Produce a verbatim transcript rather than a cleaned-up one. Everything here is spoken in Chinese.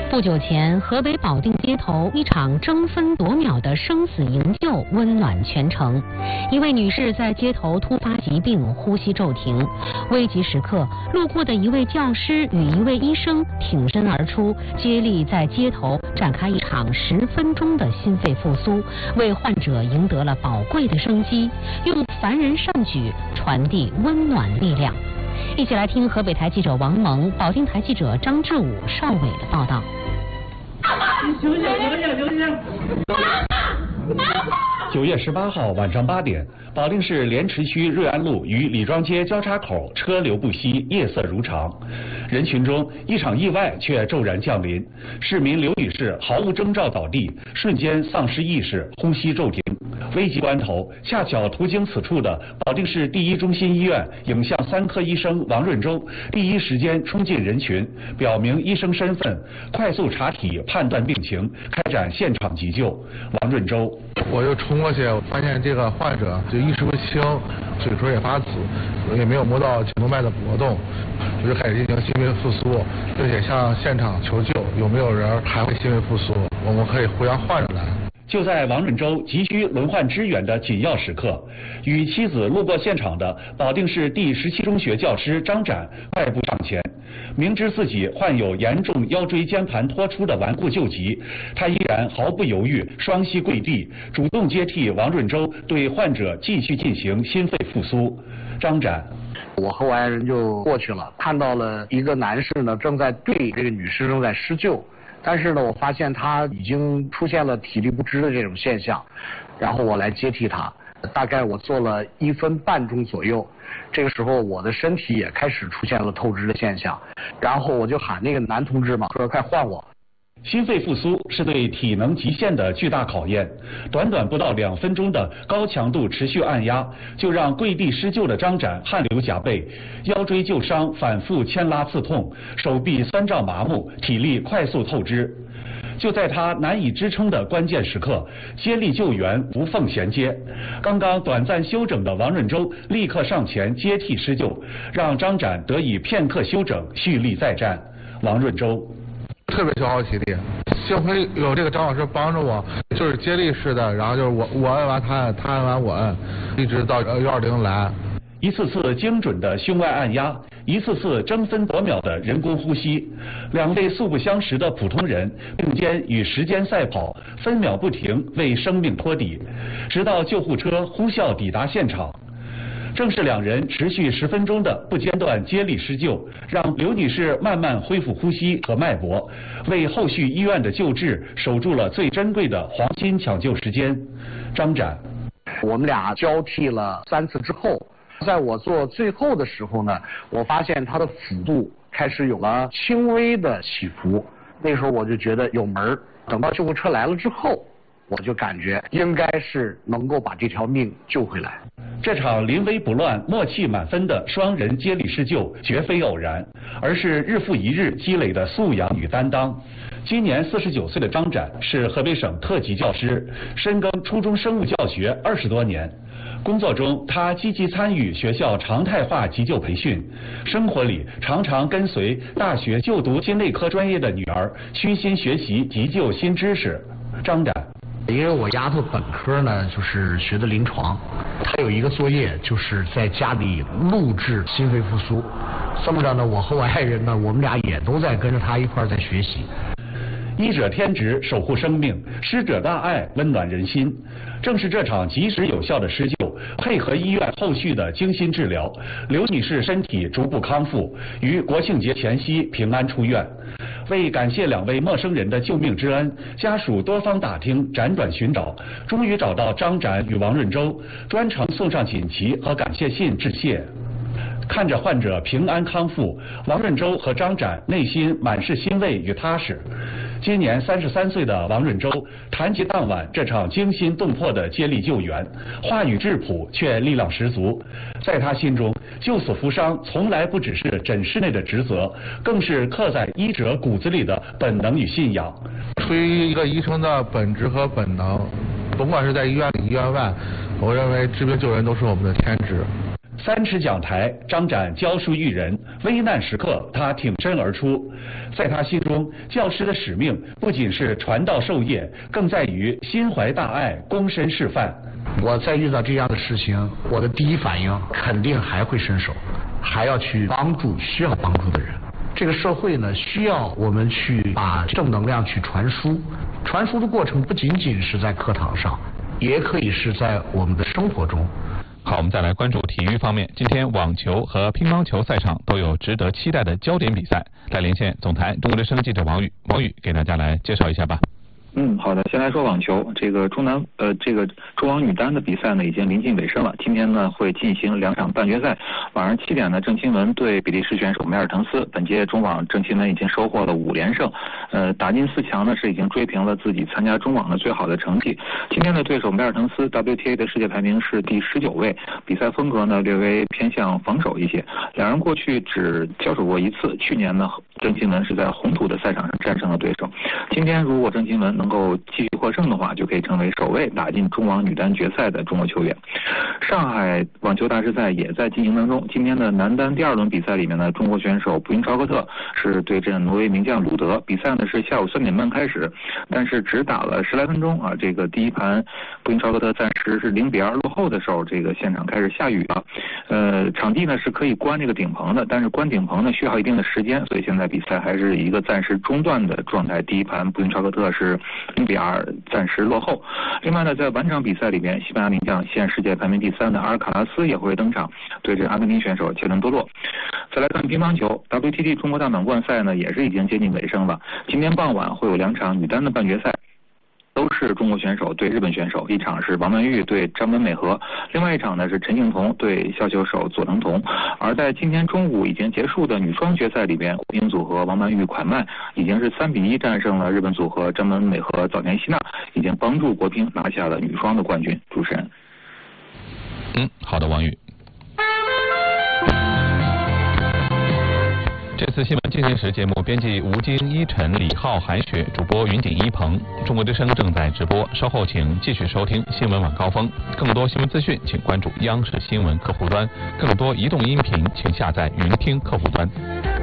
不久前，河北保定街头一场争分夺秒的生死营救温暖全城。一位女士在街头突发疾病，呼吸骤停，危急时刻，路过的一位教师与一位医生挺身而出，接力在街头展开一场十分钟的心肺复苏，为患者赢得了宝贵的生机，用凡人善举传递温暖力量。一起来听河北台记者王萌、保定台记者张志武、邵伟的报道。 休息休息休息。 九月十八号晚上八点，保定市莲池区瑞安路与李庄街交叉口车流不息，夜色如常。人群中，一场意外却骤然降临。市民刘女士毫无征兆倒地，瞬间丧失意识，呼吸骤停。危急关头，恰巧途经此处的保定市第一中心医院影像三科医生王润洲第一时间冲进人群，表明医生身份，快速查体判断病情，开展现场急救。王润洲， 我就冲过去，发现这个患者就意识不清，嘴唇也发紫，也没有摸到颈动脉的搏动，我就开始进行心肺复苏，并且向现场求救，有没有人还会心肺复苏，我们可以呼叫患者来。 就在王润洲急需轮换支援的紧要时刻，与妻子路过现场的保定市第十七中学教师张展快步上前，明知自己患有严重腰椎间盘脱出的顽固旧疾，他依然毫不犹豫，双膝跪地，主动接替王润洲对患者继续进行心肺复苏。张展， 我和我爱人就过去了，看到了一个男士呢正在对这个女士正在施救。但是呢，我发现他已经出现了体力不支的这种现象，然后我来接替他，大概我做了一分半钟左右，这个时候我的身体也开始出现了透支的现象，然后我就喊那个男同志嘛，说快换我。 心肺复苏是对体能极限的巨大考验，短短不到两分钟的高强度持续按压，就让跪地施救的张展汗流浃背，腰椎旧伤反复牵拉刺痛，手臂酸胀麻木，体力快速透支。就在他难以支撑的关键时刻，接力救援无缝衔接。刚刚短暂休整的王润洲立刻上前接替施救，让张展得以片刻休整，蓄力再战。王润洲。 特别消耗体力，幸亏有这个张老师帮着我，就是接力式的，然后就是我我摁完他摁，他摁完我摁，一直到幺二零来。 一次次精准的胸外按压，一次次争分夺秒的人工呼吸，两位素不相识的普通人并肩与时间赛跑，分秒不停为生命托底，直到救护车呼啸抵达现场。正是两人持续十分钟的不间断接力施救，让刘女士慢慢恢复呼吸和脉搏，为后续医院的救治守住了最珍贵的黄金抢救时间。张展， 我们俩交替了三次之后，在我做最后的时候呢，我发现他的腹部开始有了轻微的起伏，那时候我就觉得有门儿。等到救护车来了之后，我就感觉应该是能够把这条命救回来。 这场临危不乱、默契满分的双人接力施救绝非偶然，而是日复一日积累的素养与担当。今年四十九岁的张展是河北省特级教师，深耕初中生物教学二十多年。工作中，他积极参与学校常态化急救培训；生活里，常常跟随大学就读心内科专业的女儿，虚心学习急救新知识。张展。 因为我丫头本科呢就是学的临床，她有一个作业就是在家里录制心肺复苏，这么着呢，我和我爱人呢，我们俩也都在跟着她一块在学习。 医者天职，守护生命；师者大爱，温暖人心。正是这场及时有效的施救，配合医院后续的精心治疗，刘女士身体逐步康复，于国庆节前夕平安出院。为感谢两位陌生人的救命之恩，家属多方打听，辗转寻找，终于找到张展与王润洲，专程送上锦旗和感谢信致谢。看着患者平安康复，王润洲和张展内心满是欣慰与踏实。今年三十三岁的王润洲谈及当晚这场惊心动魄的接力救援，话语质朴却力量十足。在他心中，救死扶伤从来不只是诊室内的职责，更是刻在医者骨子里的本能与信仰。 出于一个医生的本职和本能，甭管是在医院里医院外，我认为治病救人都是我们的天职。 三尺讲台，张展教书育人，危难时刻他挺身而出。在他心中，教师的使命不仅是传道授业，更在于心怀大爱，躬身示范。 我在遇到这样的事情，我的第一反应肯定还会伸手，还要去帮助需要帮助的人。这个社会呢，需要我们去把正能量去传输。传输的过程不仅仅是在课堂上，也可以是在我们的生活中。 好，我们再来关注体育方面。今天网球和乒乓球赛场都有值得期待的焦点比赛。来连线总台中国之声记者王宇，王宇给大家来介绍一下吧。 嗯，好的。先来说网球，这个中男呃，这个中网女单的比赛呢，已经临近尾声了。今天呢，会进行两场半决赛。晚上七点呢，郑钦文对比利时选手梅尔滕斯。本届中网，郑钦文已经收获了五连胜，呃，打进四强呢，是已经追平了自己参加中网的最好的成绩。今天的对手梅尔滕斯 W T A 的世界排名是第十九位，比赛风格呢略微偏向防守一些。两人过去只交手过一次，去年呢，郑钦文是在红土的赛场上战胜了对手。今天如果郑钦文能够继续获胜的话，就可以成为首位打进中网女单决赛的中国球员。上海网球大师赛也在进行当中。今天的男单第二轮比赛里面呢，中国选手布因超科特是对阵挪威名将鲁德。比赛呢是下午三点半开始，但是只打了十来分钟啊。这个第一盘布因超科特暂时是零比二落后的时候，这个现场开始下雨了。呃，场地呢是可以关这个顶棚的，但是关顶棚呢需要一定的时间，所以现在比赛还是一个暂时中断的状态。第一盘布因超科特是零比二暂时落后。另外呢，在晚场比赛里边，西班牙名将现世界排名第三的阿尔卡拉斯也会登场，对阵阿根廷选手切伦多洛。再来看乒乓球 ，W T T 中国大满贯赛呢也是已经接近尾声了。今天傍晚会有两场女单的半决赛。都是中国选手对日本选手，一场是王曼玉对张本美和，另外一场呢是陈幸同对校球手佐藤瞳。而在今天中午已经结束的女双决赛里边，国乒组合王曼玉款曼已经是三比一战胜了日本组合张本美和早田希娜，已经帮助国乒拿下了女双的冠军。主持人。 嗯，好的，王宇。这次新闻进行时节目编辑吴京、依晨、李浩、韩雪，主播云锦、一鹏。中国之声正在直播，稍后请继续收听新闻晚高峰。更多新闻资讯，请关注央视新闻客户端；更多移动音频，请下载云听客户端。